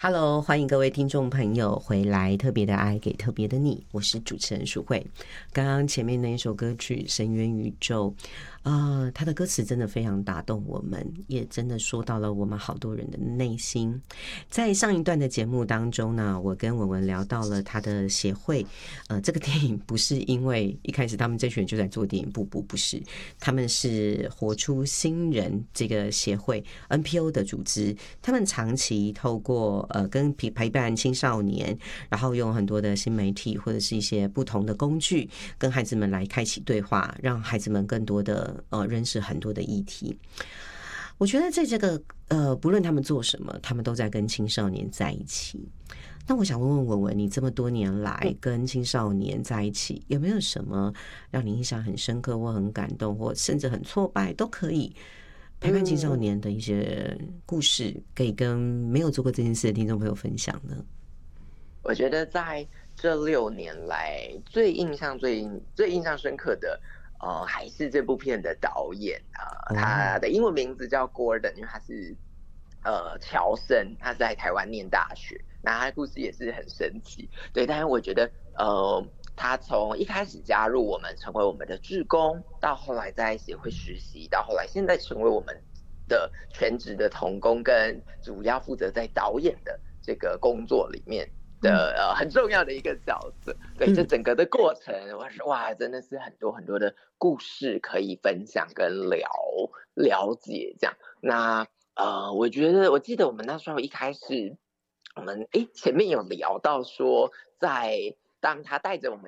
Hello，欢迎各位听众朋友回来，特别的爱给特别的你，我是主持人淑慧。刚刚前面那一首歌曲《深渊宇宙》它的歌词真的非常打动我们，也真的说到了我们好多人的内心。在上一段的节目当中呢，我跟文文聊到了他的协会，这个电影不是因为一开始他们这群人就在做电影，不是，他们是活出新人这个协会 NPO 的组织，他们长期透过跟陪伴青少年，然后用很多的新媒体或者是一些不同的工具，跟孩子们来开启对话，让孩子们更多的认识很多的议题。我觉得在这个不论他们做什么，他们都在跟青少年在一起。那我想问问文文，你这么多年来跟青少年在一起，有没有什么让你印象很深刻或很感动，或甚至很挫败都可以陪伴青少年的一些故事，可以跟没有做过这件事的听众朋友分享呢？ 我觉得在这6年来，最印象深刻的，还是这部片的导演他的英文名字叫 Gordon， 因为他是侨生，他在台湾念大学，那他的故事也是很神奇，对，但是我觉得他从一开始加入我们，成为我们的志工，到后来在协会实习，到后来现在成为我们的全职的同工，跟主要负责在导演的这个工作里面的很重要的一个角色。对，这整个的过程，我说哇，真的是很多很多的故事可以分享跟了解这样。那我记得我们那时候一开始，我们前面有聊到说，当他带着我们